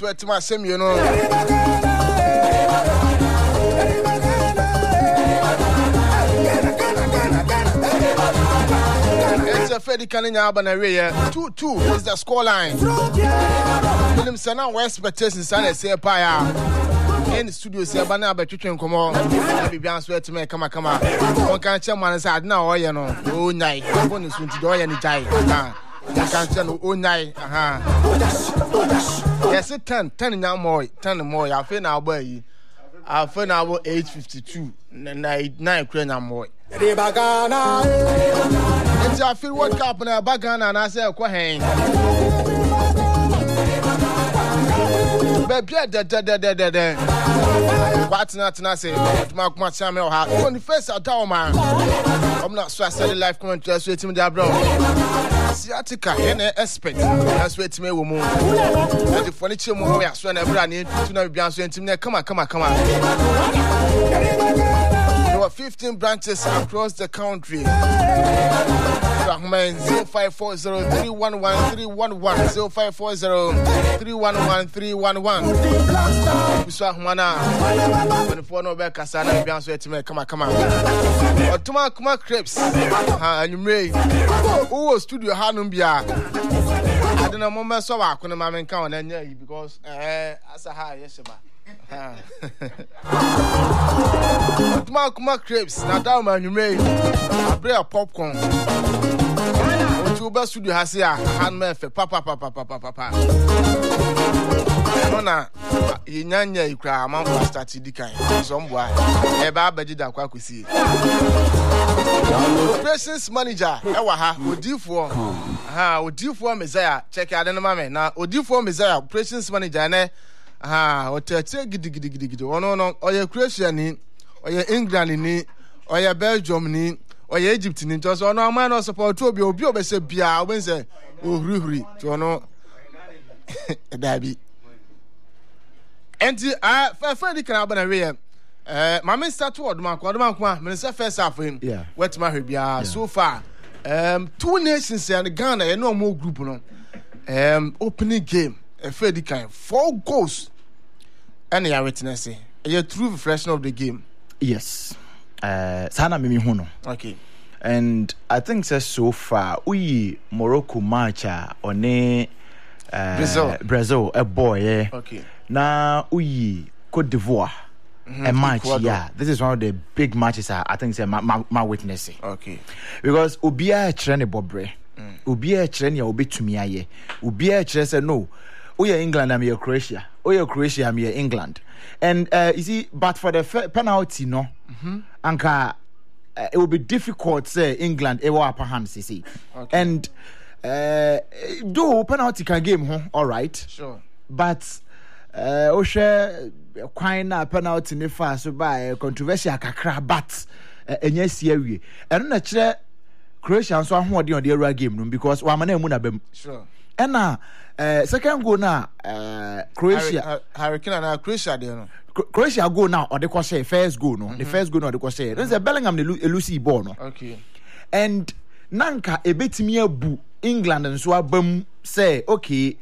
sweat to my same, you know. It's a Freddy Canina Banarea. 2-2 is the scoreline. William Sana West expectations and say Paya. In the studio, say Bana Between come on. I'll be sweat to me. Come on. One can't tell man inside now, or you know. Oh, night. Bonus went to do any time. You can't tell oh, night. Yes, 10 now more. 10 more. I feel now, boy. I feel now 8:52. 9 crane more. It's a field World Cup in a bagana and I say, Quahang. Baby, what's not to say? Mark Samuel, 21st at Dawman. I'm not so I said life commentary, sweet to me, bro. Siatica, any aspect, that's where to me will move. And the furniture move, I swear, I need to know be answering to me. Come on. There were 15 branches across the country. 0540-311-311 0540-311-311. So Humana, when the phone over Casana, be answering to me. Come on. Otuma crepes. And you may. Oh, studio Hanumbia. I don't know, Mama, so I couldn't mamma count and yeah, because as a high, yes, Otuma crepes. Now, down, man, you may. I bring a popcorn. Tuba studio has here, handmade for papa. Nona, Yanya, you cry, Mamma started decaying. Some boy, a baby that quack see. Operations manager, Ewaha, would do for Messiah. Check out the mamma now, would do for Messiah, operations manager, ne? Or take giddy. Oh, no, or your Christian, or your England, or your Belgium. Or Egypt in just on our man or support to be obvious, Bia, Wednesday, oh, Ruri, to know Dabby. And I Freddy can have an area. My minister toward Mark, Minister first half him, yeah, wet my Bia so far. 2 nations and Ghana, and no more group on opening game, a Freddy kind 4 goals. And the witness, a true reflection of the game. Yes. Sana mimi huno. Okay. And I think so far we Morocco match on Brazil a boy. Okay. Now we Cote d'Ivoire a match. Yeah, this is one of the big matches I think my witnessing. Okay. Because Ubia trene bobre. Ubia trene ya obi tumiaye. Ubia trene say no. Oya England I'm here Croatia. Oya Croatia I'm here England. And you see, but for the penalty, no, Anka, it will be difficult. Say England, it will upper hand, see. Okay. And though penalty can game, all right, sure. But Osha quite a penalty ne fast by controversial kakra, but yes, here and naturally Croatia so on the other game because one man muna sure. And now. Second goal now, Croatia. Hurricane and Croatia, there. Croatia go now, or the question first goal, no. The first goal, no, the question. There's a Bellingham, the Lucy ball, no. Okay. And Nanka, a bit me boo England and so boom say, okay,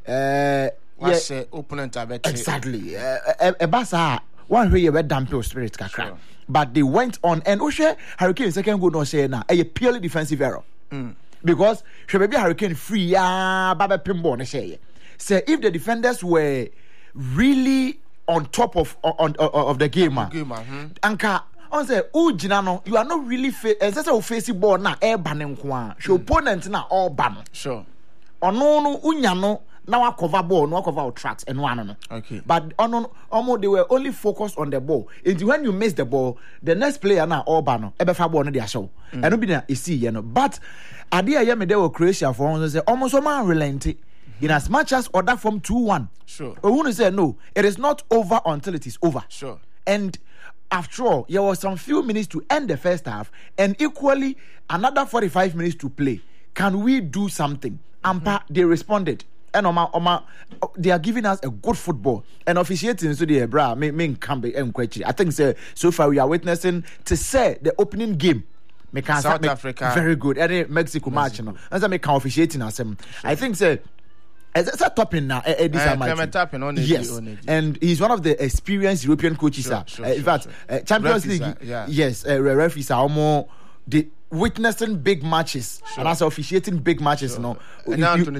yes, opponent, I bet. Exactly. A bassa, one way you damp your spirit, kakra. Sure. But they went on, and Osha Hurricane second goal, no say now, a purely defensive error. Because she may be Hurricane free, Baba Pimbo, say if the defenders were really on top of the game, Anka, on say, Jinano, you are not really as a facing ball now, air banning kwa, your opponent now all ban. Sure. No, Unyano. Now I cover ball, no cover tracks and one. Okay. But almost they were only focused on the ball. And when you miss the ball, the next player now all ban. Ebefa ball no their show. And no be na see you know. But idea here me they were Croatia for say almost so man relented. In as much as order from 2-1. Sure. I want to say no, it is not over until it is over. Sure. And after all, there was some few minutes to end the first half, and equally another 45 minutes to play. Can we do something? They responded. And they are giving us a good football and officiating so the bra main camp and question. I think so far we are witnessing to say the opening game. South Africa very good. And Mexico match, no. As I make officiating us. I think It's a topping now. Clement Tapping on it. Yes, and he's one of the experienced European coaches. In fact, Champions League, yes, referees are more witnessing big matches and also officiating big matches. No, we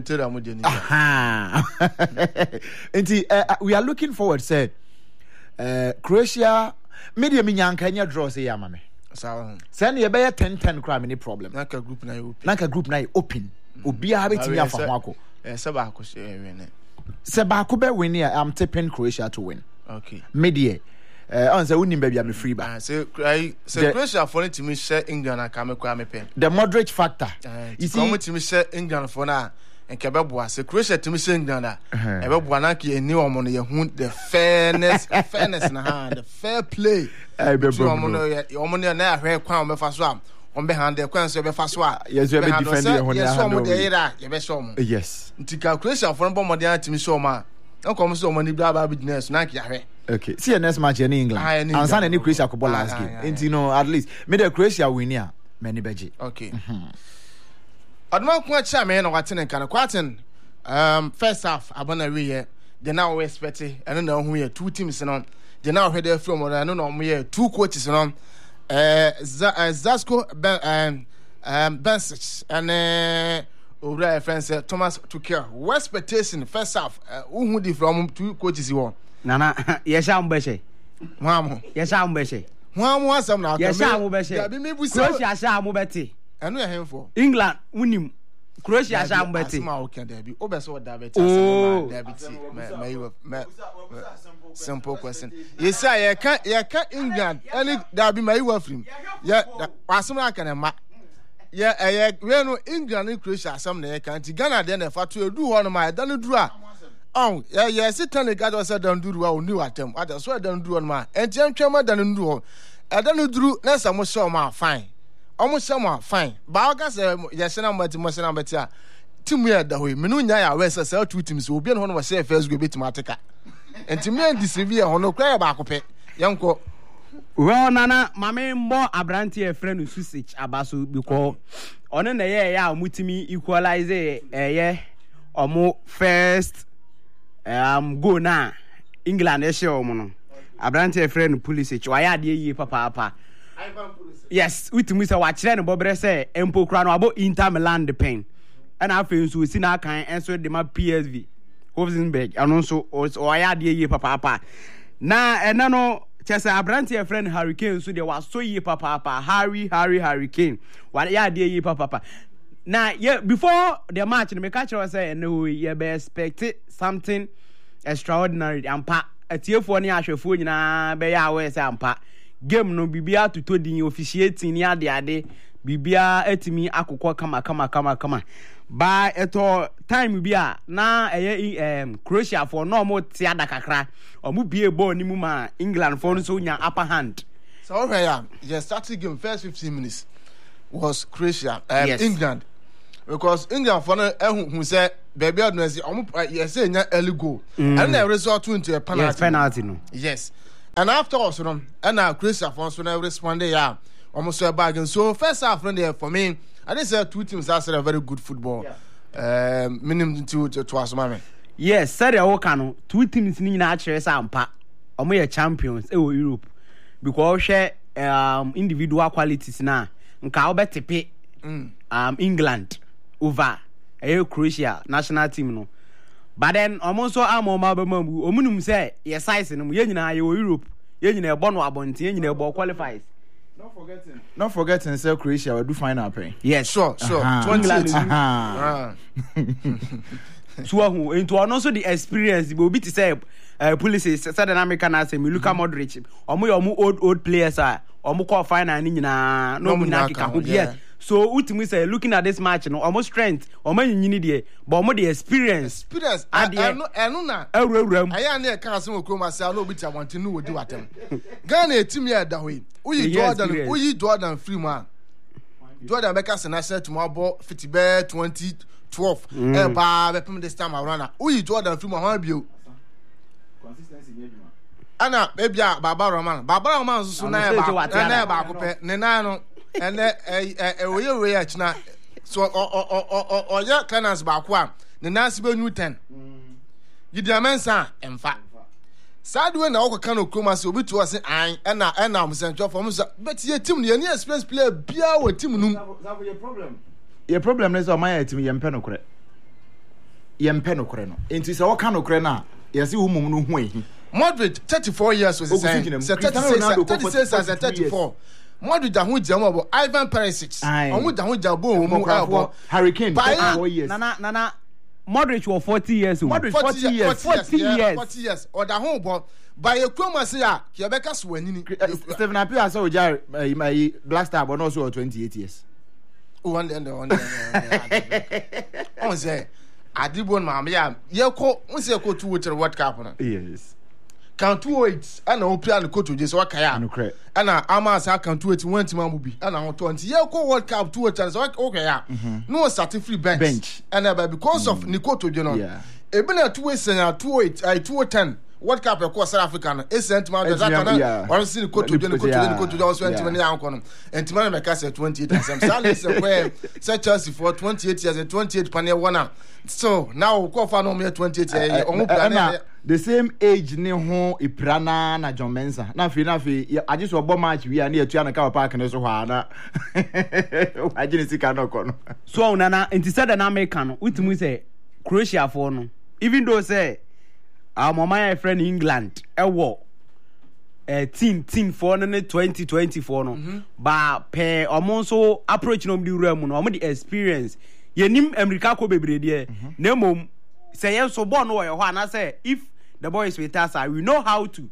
are looking forward. Say, Croatia, media minyanka nya draw say yamame. Send you better 10-10 crime any problem. Naka group na open. Obi a betimi afamako. Sebako be win here. I'm tipping Croatia to win. Okay. Media. On say unim baby am free back. Say Croatia for to me share England and come pen. The moderate factor. You see come to me share England for now. And Kebabwa say Croatia to me share England. Ebabwa na ki eni omo no ye hu the fairness na hand the fair play. Omo no na ahwe kwan me fa so am. On behind the kwan so be fa so a. Yes, we be defending on yes, omo dey ira ye be so omo. Yes. Nti calculation for no modern to me so ma. Come so money blah blah business na ki ahwe. Okay. See the next match in England. And sign any Croatia ko ball last game. And you know at least me the Croatia win here. Many beji. Okay. Adman ko cha me na waten kan kwaten first half abana we here. They now expect and na hu here two teams no. They now head there from and no mo here two coaches no. Zasko Bensic and Ura friends Thomas Tuchel. What expectation first half? Who di from two coaches you want? Nana, yesha mbeshe. Mwamu. Yesha mbeshe. Mwamu asam na. Yesha mbeshe. Croatia sha mbeti. Enu ya hemfo. England unim. Croatia sha mbeti. Asma okay there be. Obeso da beti asam there be. Simple question. Yes sir, you can England any that be my wafrim. Yeah, asam na kan ma. Yeah, we no England and Croatia asam na kan ti Ghana dey na fa to edu ho no ma da no duru a. Oh, yeah, sit-down the guy was done do well, new attempt. I just don't do on my and Jam than do. I don't do less almost so fine. Almost somewhat fine. But I guess, yes, and I'm better. To me, the way Menunya, West, sell two teams will be on one of my first go bit Matica. And to me, this severe on no cry about young co. Well, Nana, my main more abranti friend who switch abasu because on the year, mutimi equalize a or more first. Go na England ehye omo abrante friend Pulisic waya de yi papa yes witumi say wa kire ne bobre say empo kura no abo Inter Milan de pen and afen so si na kan enso de ma PSV Hofenberg ano so waya de yi papa na ena no chese abrante friend Harry Kane so de was so yi papa Harry Kane waya de yi papa. Now, yeah, before the match, the catcher say, "No, you be expect something extraordinary." Ampa, a tier for any actual food na be ya we say ampa. Game no bibia to the officiating ya de ade. Bibia etimi akukwa kama. By eto time bibia na Croatia for no more tiada kakra. Omu bie ball ni mu ma England for so nya upper hand. So okay, yeah, starting game first 15 minutes was Croatia yes. England. Because England for who said baby yes say nya early goal and the result into a penalty. Yes, penalty no. Yes. And after also and Croatia for so now responded almost a bargain. So first half there for me I did say two teams that a very good football. Yeah. Minimum to us mama. Yes, said the no two teams ni na chere say ampa. Omo ye champions Europe because share individual qualities na nka obetepe England over Croatia national team no. But then almost so omunum say ye size no ye nyina ye Europe ye nyina e no abonti ye nyina e qualifies. Not forgetting say Croatia will do final pay. Yes, sure. 28. So who into also the experience will be to say police Southern American as Luka Modric omo old players are omo call final ni nyina no munakika ho yes. So ultimately say looking at this match no almost strength omo nyini de but omo the experience eno na awuram aya na e kan asem okroma say no obi want no wodi watem Ghana team ya da hoyi uyi Jordan free man Jordan make us national team abo fit be 2012 ba be pem this time around uyi Jordan free man how bio consistency maybe man ana maybe Baba Roman so na ba ko pe ne na no ene we ya china so oya canals ba ko a ne nansi be new 10 Gidi Amensa emfa sad when na okaka no kroma se obi to ase an na am sencho from so but ye team ne experience player bia wo team num that your problem your problem is o my team yempe no kore no enti se wo ka no kore na ye se wo mum no hu ehi Modric 34 years was saying 36 and 34 Modric da hu jam obo Ivan Perisic omu da hu jam bo mu abo Hurricane 4 years nana Modric was 40 years old. Modric 40 years or da hu bo by a chroma say ya Quebec so anini Stephen Appiah say oja my Black Star but also 28 years on say Adibon ma ya ye ko won say ko tu with World Cup na yes count 28 ana o plan ko to je so kaya ana ama sa count 28 won ti mamu bi ana ho 20 ye ko World Cup 2 chance so kaya no start free bench ana because of Nikoto je no e be na 2 senya 28 ai 210 World Cup e ko South Africa na e sent ma de zakana or see Nikoto je Nikoto so enti na yanko no enti ma na ka say 28 and some say where say Chelsea for 28 years and 28 panel one so now ko fa no me 28 years on plan the same age ne ho Iprana na John Mensa na fi aje so bo match wi na etua na ka park ne so hwa na aje ne sika no ko no so nana enti said na America no witumi say Croatia for no even though say our my friend England ewo team for no 2024 no ba pe omo so approach no mdi wura mu no omo the experience yenim America ko bebre de na mom say yen so born no ye ho na say if the boys with us we know how to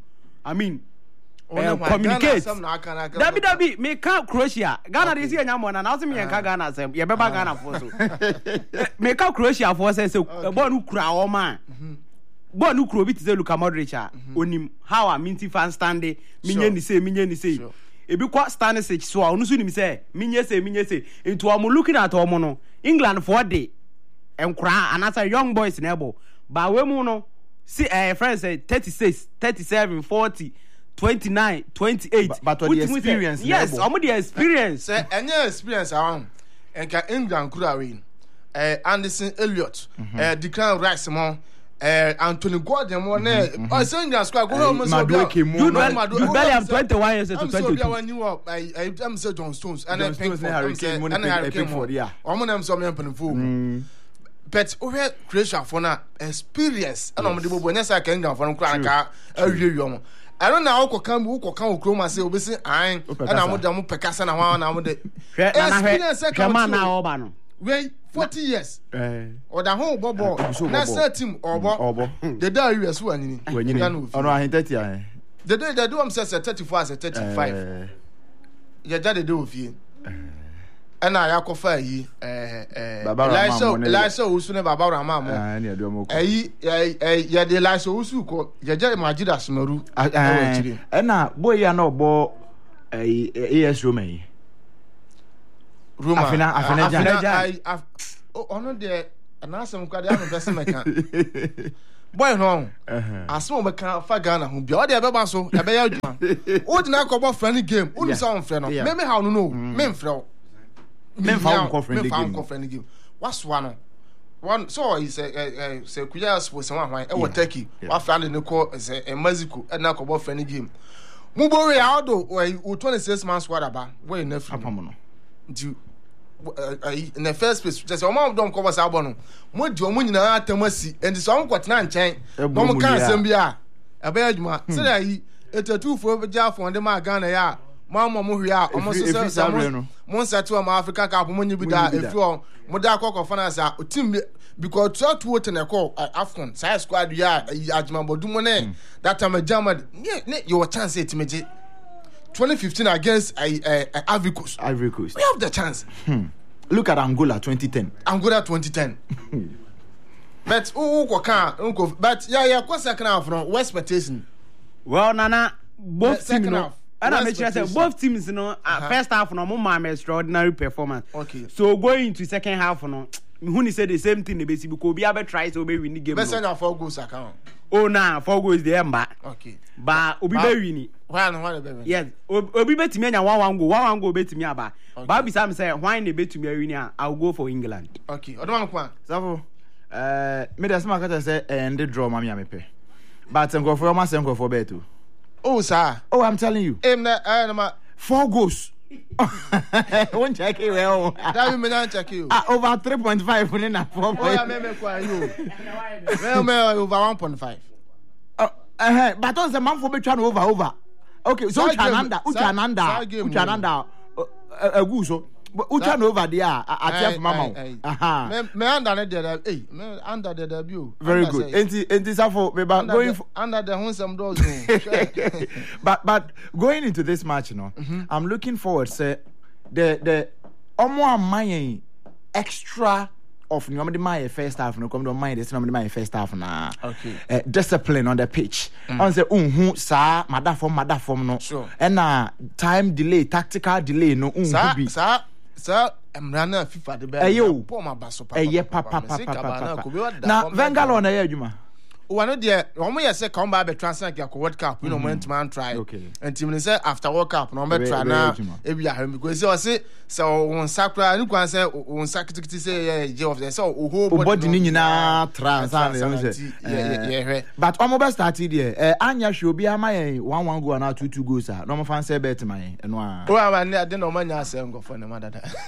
communicate Dabi me ka Croatia Ghana dey see anyamo na now say me ka Ghana say ye beba Ghana for so me ka Croatia for say born who kura o man born who kura bi te Luka Modric onim how a minti fan stand minye ni say ebi kwa Stanisic so onu so nim say minye say into am looking at omo no England for day enkura anasa young boys na ebo ba we mu no see friends say 36 37 40 29 28 but the experience yes omo the experience say any experience around enka England kura we Anderson Elliott Declan Rice mo Anthony Gordon mo na o say England squad go home so Jude Bellingham 21 years to 22 so when you I'm say John Stones and Hurricane Pickford yeah omo na so me penfo but over Croatia for na experience and omo de bobo nya say England for no kura nka awie omo I don't know how can Okroma say obesi an na mo da mo pekasa na ho na mo de experience come na oba no wait 40 years or the whole bobo na set team obo the day you so anini ono ahin 30 ahin the day they do am say 34 as 35 ya jade do ofie ana ya kofa yi Elisha Usu ne baba Rama mo ya de Elisha Usu ko ya jade Majida Sumaru na boy ya na obo AS Roma yi afina ono de anasem kwade am best meka boy no aso me kan fa Ghana ho bia o de be ba so e be ya adwuma o di na ko friendly game unu sa on frɛ no me how no me mfrɛ men found friendly game what's one so he say kuya sports one e wo Turkey wa friendly ne ko say Mexico e na ko friendly game mu bo we odo o 26 man squad aba we na free apam no in the first place just o ma don ko boss abo no mo di o mo nyina atamasi and so on kwatena nkyɛn no mo kan asɛm bia aba adwuma say that yi etatufo be ja fon de ma Ghana ya mama mo hwe a omo so say mo settle am Africa Cup mo nyi bi da efi o mo da akoko finance a team because to what na call Afcon sai squad ya ajima bodu mo ne that time Germany ne your chance it meje 2015 against Ivory Coast we have the chance look at Angola 2010 but but yeah kwa second half from what expectation well nana both teams no and I make sure say both teams no first half no mo extraordinary performance okay so going into second half no who say the same thing because obi abi try so obi win the game best na 4 goals account oh na 4 goals the emba okay ba obi be win why no be yes obi betimi anya 1 goal betimi aba ba bi sam say why na betimi win I will go for England okay odo man kwa safo Me the smart cat say and the draw mami amepe. But go for my sen go for bet too. Oh sir. Oh, I'm telling you. Na 4 goals. Won't check it well. that you may not check you. Over 3.5 in a 4. Oh, yeah, me kwa you. Well, over 1.5. But on the man for be trying over. Okay, so Uchananda a guso. Uchan over there at Mama. Me under the me under the debut. Very good. And this for going under the Hunsam doors. But going into this match, you know, I'm looking forward. Say the Omo my extra of my first half. No come to mind. It's not my first half na. Okay. Discipline on the pitch. On say sa madafom no. Sure. And time delay, tactical delay no Sir, I'm running FIFA the best. Ayo. Poor my basso. Papa. Now Vengalo na ye adwuma. One day, one way I say come back translate your World Cup. You know when man try. Okay. And team say after World Cup, no me try now. If you are because you say so on Sakura, you can say on Sakura say yeah of the so whole body ni nyina transfer. Yeah. But omo be started there. Anya should be my 1-1 goal na 2-2 goals. No mo fan say bet my no a. Oh I no man nya say go for no matter.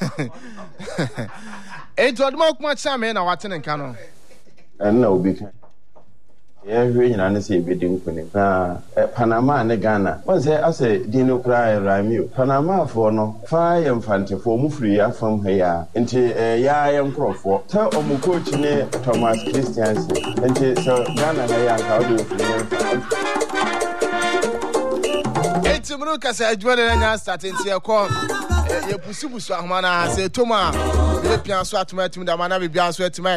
E to mo kuma chame na watene nka no. And na obi kan. Yeah, we na say be din kuni. Panama and Ghana. Once I say dino cry Ramio. Panama for no fire infante for mu free from here. Nti ya yam crofo. Tell omu coach ne Thomas Christiansen. Nti so Ghana na ya ka do free. Etimru kasa adwale na start nti e ko ye pusu ahoma na say toma e pian so atoma da mana be bian so atoma